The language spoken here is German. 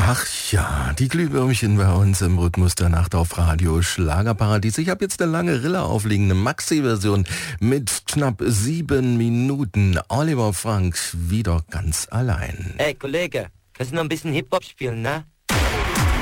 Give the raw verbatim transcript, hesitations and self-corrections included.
Ach ja, die Glühwürmchen bei uns im Rhythmus der Nacht auf Radio Schlagerparadies. Ich habe jetzt eine lange Rille aufliegende Maxi-Version mit knapp sieben Minuten. Oliver Frank wieder ganz allein. Ey, Kollege, kannst du noch ein bisschen Hip-Hop spielen, ne?